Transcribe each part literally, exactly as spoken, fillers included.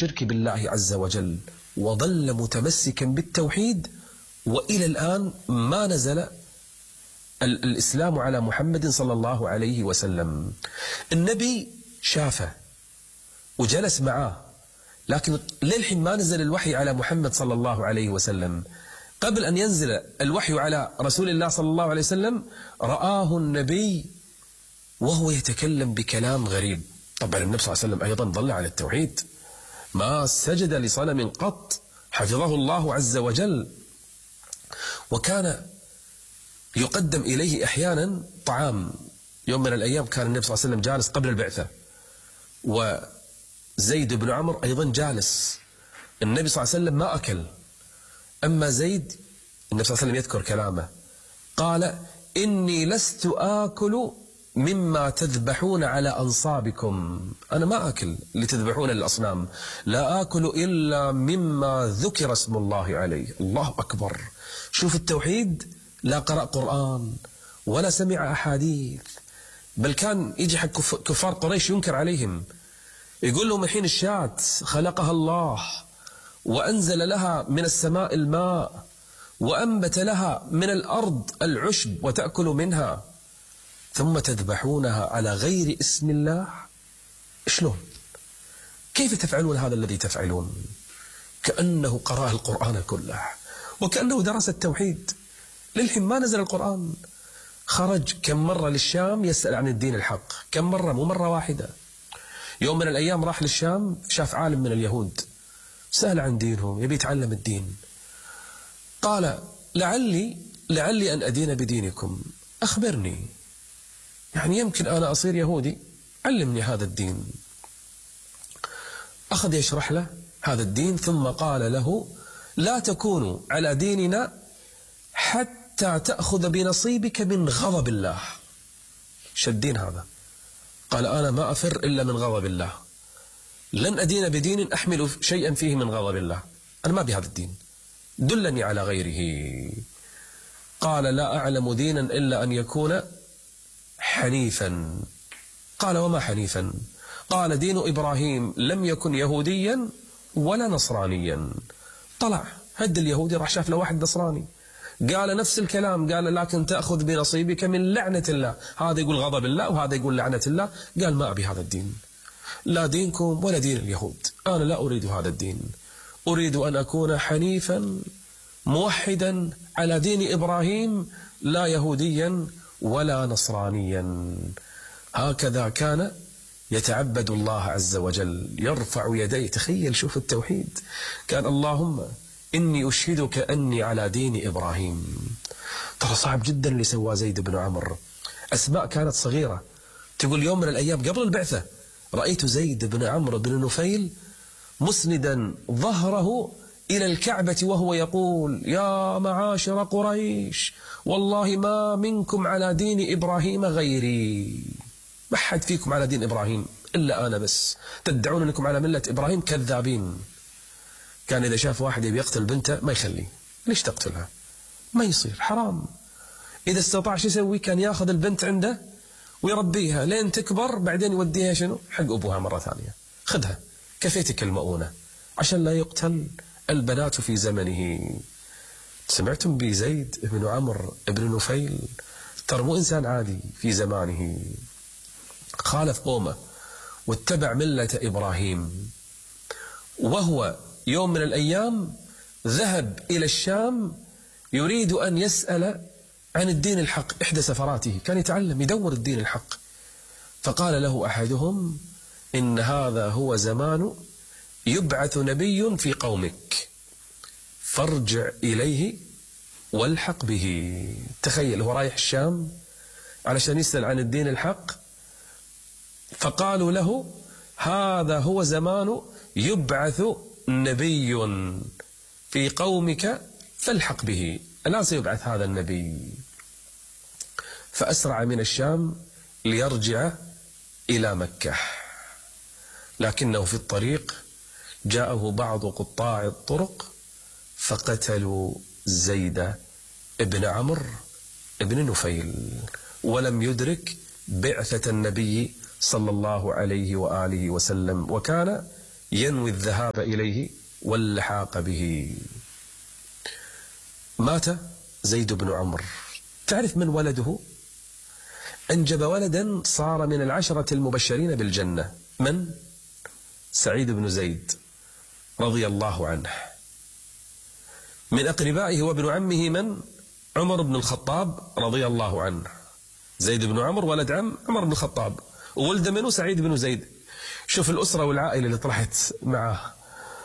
الشرك بالله عز وجل وظل متمسكا بالتوحيد، وإلى الآن ما نزل الإسلام على محمد صلى الله عليه وسلم. النبي شافه وجلس معاه، لكن للحين ما نزل الوحي على محمد صلى الله عليه وسلم. قبل أن ينزل الوحي على رسول الله صلى الله عليه وسلم رآه النبي وهو يتكلم بكلام غريب. طبعا النبي صلى الله عليه وسلم أيضا ظل على التوحيد، ما سجد لصنم قط، حفظه الله عز وجل. وكان يقدم إليه أحيانا طعام. يوم من الأيام كان النبي صلى الله عليه وسلم جالس قبل البعثة، وزيد بن عمرو أيضا جالس. النبي صلى الله عليه وسلم ما أكل، أما زيد النبي صلى الله عليه وسلم يذكر كلامه، قال: إني لست آكل مما تذبحون على أنصابكم، أنا ما أكل اللي تذبحون للأصنام، لا آكل إلا مما ذكر اسم الله عليه. الله أكبر. شوف التوحيد، لا قرأ قرآن ولا سمع أحاديث، بل كان يجي حق كفار قريش ينكر عليهم، يقول لهم الحين الشاة خلقها الله وأنزل لها من السماء الماء وأنبت لها من الأرض العشب وتأكل منها، ثم تذبحونها على غير اسم الله. شلون؟ كيف تفعلون هذا الذي تفعلون؟ كأنه قرأ القرآن كله وكأنه درس التوحيد. للحين ما نزل القرآن. خرج كم مرة للشام يسأل عن الدين الحق، كم مرة، مو مرة واحدة. يوم من الأيام راح للشام، شاف عالم من اليهود، سأل عن دينهم، يبي يتعلم الدين. قال: لعلي لعلي أن أدين بدينكم، أخبرني، يعني يمكن أنا أصير يهودي، علمني هذا الدين. أخذ يشرح له هذا الدين، ثم قال له: لا تكونوا على ديننا حتى تأخذ بنصيبك من غضب الله. شدين هذا. قال: أنا ما أفر إلا من غضب الله، لن أدين بدين أحمل شيئا فيه من غضب الله، أنا ما بهذا الدين، دلني على غيره. قال: لا أعلم دينا إلا أن يكون حنيفا. قال: وما حنيفا؟ قال: دين إبراهيم لم يكن يهوديا ولا نصرانيا. طلع هد اليهودي، راح شاف له واحد نصراني، قال نفس الكلام، قال: لكن تأخذ بنصيبك من لعنة الله. هذا يقول غضب الله وهذا يقول لعنة الله. قال: ما أبي هذا الدين، لا دينكم ولا دين اليهود، أنا لا أريد هذا الدين، أريد أن أكون حنيفا موحدا على دين إبراهيم، لا يهوديا ولا نصرانيا. هكذا كان يتعبد الله عز وجل، يرفع يديه. تخيل، شوف التوحيد. كان: اللهم إني أشهدك أني على دين إبراهيم. ترى صعب جدا اللي سواه زيد بن عمرو. أسماء كانت صغيرة، تقول يوم من الأيام قبل البعثة رأيت زيد بن عمرو بن نفيل مسندا ظهره إلى الكعبة وهو يقول: يا معاشر قريش، والله ما منكم على دين إبراهيم غيري، ما حد فيكم على دين إبراهيم إلا أنا بس، تدعون أنكم على ملة إبراهيم، كذابين. كان إذا شاف واحد يبي يقتل بنته ما يخليه، ليش تقتلها؟ ما يصير، حرام. إذا استطاع شو يسوي؟ كان ياخذ البنت عنده ويربيها لين تكبر، بعدين يوديها شنو؟ حق أبوها مرة ثانية، خذها كفيتك المؤونة، عشان لا يقتل البنات في زمنه. سمعتم بزيد بن عمرو بن نفيل؟ ترى مو إنسان عادي في زمانه، خالف قومه واتبع ملة إبراهيم. وهو يوم من الأيام ذهب إلى الشام يريد أن يسأل عن الدين الحق. إحدى سفراته كان يتعلم يدور الدين الحق، فقال له أحدهم: إن هذا هو زمان يبعث نبي في قومك، فارجع إليه والحق به. تخيل، هو رايح الشام علشان يسأل عن الدين الحق، فقالوا له: هذا هو زمان يبعث نبي في قومك فالحق به، الآن سيبعث هذا النبي. فأسرع من الشام ليرجع إلى مكة، لكنه في الطريق جاءه بعض قطاع الطرق فقتلوا زيد بن عمرو بن نفيل، ولم يدرك بعثة النبي صلى الله عليه وآله وسلم، وكان ينوي الذهاب إليه واللحاق به. مات زيد بن عمرو. تعرف من ولده؟ أنجب ولدا صار من العشرة المبشرين بالجنة. من؟ سعيد بن زيد رضي الله عنه. من أقربائه وابن عمه من؟ عمر بن الخطاب رضي الله عنه. زيد بن عمرو ولد عم عمر بن الخطاب، وولد منه سعيد بن زيد. شوف الأسرة والعائلة اللي طلعت معه.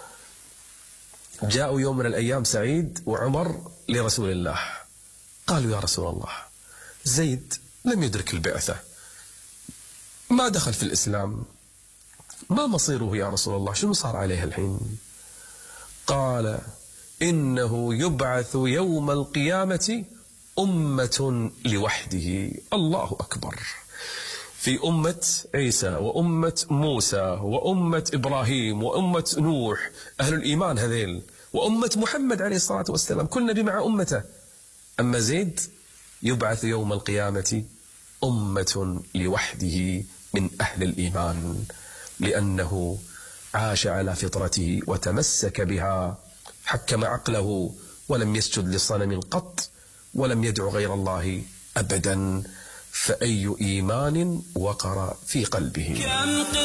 جاءوا يوم من الأيام سعيد وعمر لرسول الله، قالوا يا رسول الله زيد لم يدرك البعثة، ما دخل في الإسلام، ما مصيره يا رسول الله؟ شنو صار عليه الحين؟ قال إنه يبعث يوم القيامة أمة لوحده. الله أكبر. في أمة عيسى وأمة موسى وأمة إبراهيم وأمة نوح، أهل الإيمان هذيل، وأمة محمد عليه الصلاة والسلام، كل نبي مع أمته. أما زيد يبعث يوم القيامة أمة لوحده من أهل الإيمان، لأنه عاش على فطرته وتمسك بها، حكم عقله ولم يسجد لصنم قط ولم يدع غير الله أبدا. فأي إيمان وقر في قلبه.